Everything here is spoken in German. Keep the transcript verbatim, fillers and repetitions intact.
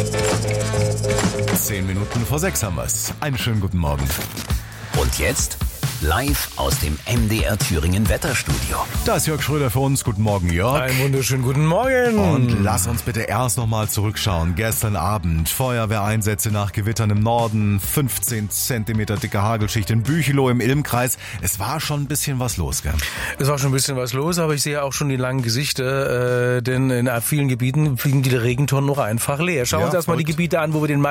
Zehn Minuten vor sechs haben wir's. Einen schönen guten Morgen. Und jetzt live aus dem M D R Thüringen Wetterstudio. Da ist Jörg Schröder für uns. Guten Morgen, Jörg. Einen wunderschönen guten Morgen. Und lass uns bitte erst nochmal zurückschauen. Gestern Abend Feuerwehreinsätze nach Gewittern im Norden, fünfzehn Zentimeter dicke Hagelschicht in Büchelow im Ilmkreis. Es war schon ein bisschen was los, gell? Es war schon ein bisschen was los, aber ich sehe auch schon die langen Gesichter, äh, denn in vielen Gebieten fliegen die Regentonnen noch einfach leer. Schauen wir Ja, uns erstmal die verrückt. Gebiete an, wo wir den